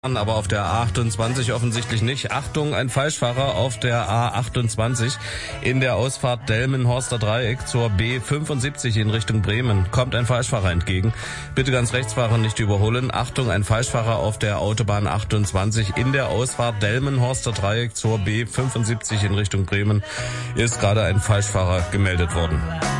Aber auf der A28 offensichtlich nicht. Achtung, ein Falschfahrer auf der A28 in der Ausfahrt Delmenhorster Dreieck zur B75 in Richtung Bremen. Kommt ein Falschfahrer entgegen. Bitte ganz rechts fahren, nicht überholen. Achtung, ein Falschfahrer auf der Autobahn 28 in der Ausfahrt Delmenhorster Dreieck zur B75 in Richtung Bremen. Ist gerade ein Falschfahrer gemeldet worden.